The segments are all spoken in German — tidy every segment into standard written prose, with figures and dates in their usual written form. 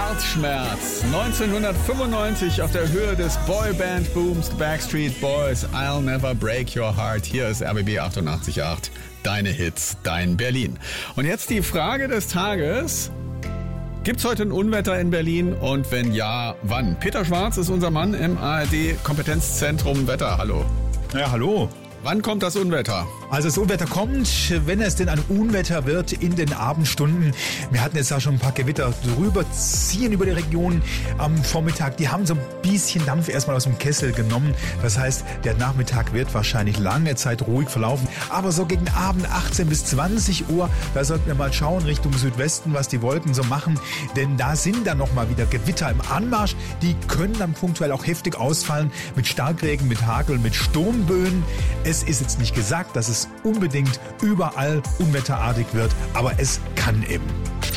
Herzschmerz. 1995 auf der Höhe des Boyband-Booms Backstreet Boys. I'll Never Break Your Heart. Hier ist RBB 88.8. Deine Hits, dein Berlin. Und jetzt die Frage des Tages. Gibt's heute ein Unwetter in Berlin? Und wenn ja, wann? Peter Schwarz ist unser Mann im ARD-Kompetenzzentrum Wetter. Hallo. Ja, hallo. Wann kommt das Unwetter? Also das Unwetter kommt, wenn es denn ein Unwetter wird, in den Abendstunden. Wir hatten jetzt da schon ein paar Gewitter drüber ziehen über die Region am Vormittag. Die haben so ein bisschen Dampf erstmal aus dem Kessel genommen. Das heißt, der Nachmittag wird wahrscheinlich lange Zeit ruhig verlaufen. Aber so gegen Abend 18 bis 20 Uhr, da sollten wir mal schauen Richtung Südwesten, was die Wolken so machen. Denn da sind dann nochmal wieder Gewitter im Anmarsch. Die können dann punktuell auch heftig ausfallen mit Starkregen, mit Hagel, mit Sturmböen. Es ist jetzt nicht gesagt, dass es unbedingt überall unwetterartig wird, aber es kann eben.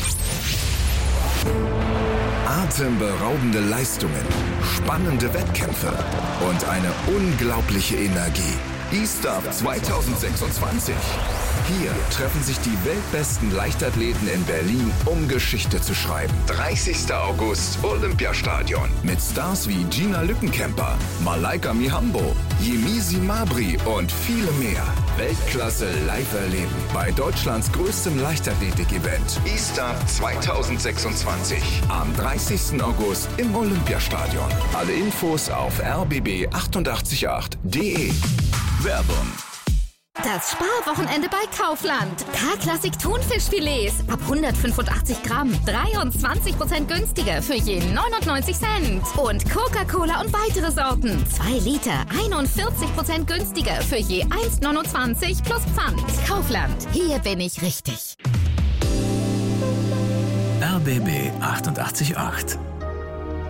Atemberaubende Leistungen, spannende Wettkämpfe und eine unglaubliche Energie. E-Stuff 2026. Hier treffen sich die weltbesten Leichtathleten in Berlin, um Geschichte zu schreiben. 30. August, Olympiastadion. Mit Stars wie Gina Lückenkämper, Malaika Mihambo, Yemisi Mabry und viele mehr. Weltklasse live erleben bei Deutschlands größtem Leichtathletik-Event. E-Stuff 2026. Am 30. August im Olympiastadion. Alle Infos auf rbb888.de. Werbung. Das Sparwochenende bei Kaufland. K-Klassik Thunfischfilets ab 185 Gramm. 23% günstiger für je 99 Cent. Und Coca-Cola und weitere Sorten. 2 Liter, 41% günstiger für je 1,29 plus Pfand. Kaufland, hier bin ich richtig. RBB 88.8